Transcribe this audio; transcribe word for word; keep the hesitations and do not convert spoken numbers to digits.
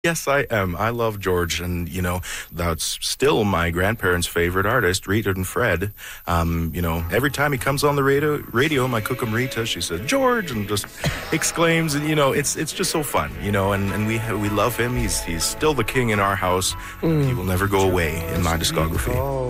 Yes, I am. I love George, and you know that's still my grandparents' favorite artist, Rita and Fred. Um, you know, every time he comes on the radio, radio, my cookum Rita, she says George, and just exclaims, and you know, it's it's just so fun, you know, and, and we we love him. He's he's still the king in our house. Mm. He will never go away in my discography.